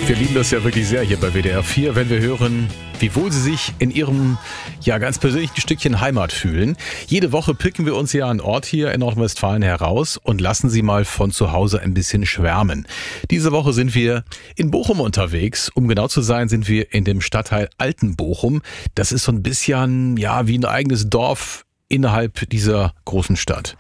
Wir lieben das ja wirklich sehr hier bei WDR 4, wenn wir hören, wie wohl Sie sich in Ihrem ganz persönlichen Stückchen Heimat fühlen. Jede Woche picken wir uns ja einen Ort hier in Nordrhein-Westfalen heraus und lassen Sie mal von zu Hause ein bisschen schwärmen. Diese Woche sind wir in Bochum unterwegs. Um genau zu sein, sind wir in dem Stadtteil Altenbochum. Das ist so ein bisschen wie ein eigenes Dorf innerhalb dieser großen Stadt.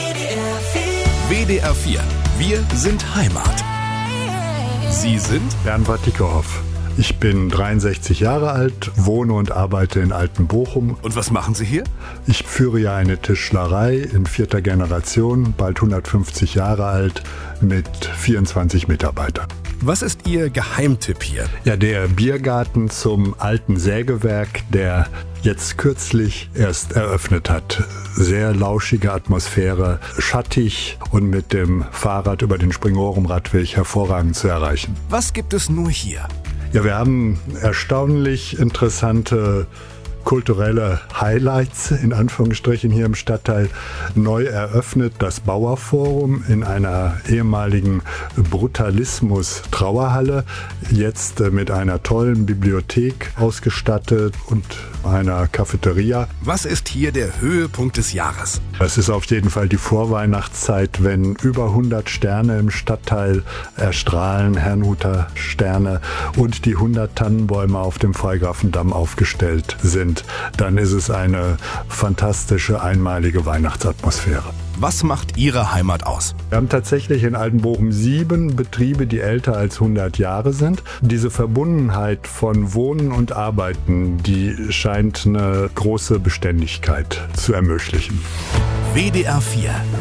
WDR 4. Wir sind Heimat. Sie sind Bernd Watikow. Ich bin 63 Jahre alt, wohne und arbeite in Altenbochum. Und was machen Sie hier? Ich führe ja eine Tischlerei in 4. Generation, bald 150 Jahre alt, mit 24 Mitarbeitern. Was ist Ihr Geheimtipp hier? Ja, der Biergarten zum alten Sägewerk, der jetzt kürzlich erst eröffnet hat. Sehr lauschige Atmosphäre, schattig und mit dem Fahrrad über den Springorum-Radweg hervorragend zu erreichen. Was gibt es nur hier? Ja, wir haben erstaunlich interessante kulturelle Highlights, in Anführungsstrichen, hier im Stadtteil neu eröffnet. Das Bauerforum in einer ehemaligen Brutalismus-Trauerhalle, jetzt mit einer tollen Bibliothek ausgestattet und einer Cafeteria. Was ist hier der Höhepunkt des Jahres? Das ist auf jeden Fall die Vorweihnachtszeit, wenn über 100 Sterne im Stadtteil erstrahlen, Herrnhuter Sterne, und die 100 Tannenbäume auf dem Freigrafendamm aufgestellt sind. Dann ist es eine fantastische, einmalige Weihnachtsatmosphäre. Was macht Ihre Heimat aus? Wir haben tatsächlich in Altenbochum 7 Betriebe, die älter als 100 Jahre sind. Diese Verbundenheit von Wohnen und Arbeiten, die scheint eine große Beständigkeit zu ermöglichen. WDR 4.